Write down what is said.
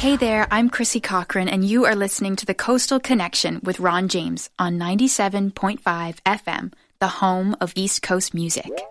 Hey there, I'm Chrissy Cochran, and you are listening to The Coastal Connection with Ron James on 97.5 FM, the home of East Coast music.